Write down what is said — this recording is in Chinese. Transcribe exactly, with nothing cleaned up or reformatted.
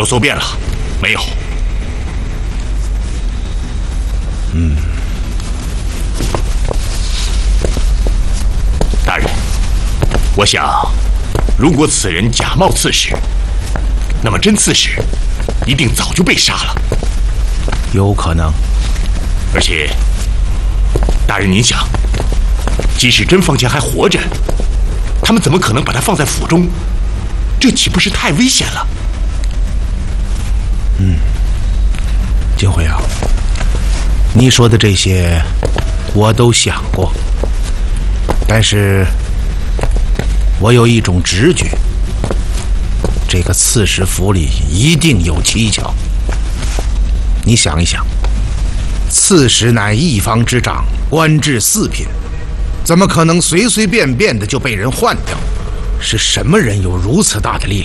都搜遍了，没有。 嗯， 大人，我想，如果此人假冒刺史，那么真刺史一定早就被杀了。 有可能。 而且，大人您想，即使真方强还活着，他们怎么可能把他放在府中？这岂不是太危险了？ 嗯，金辉啊，你说的这些我都想过，但是我有一种直觉，这个刺史府里一定有蹊跷。你想一想，刺史乃一方之长，官至四品，怎么可能随随便便的就被人换掉？是什么人有如此大的力量？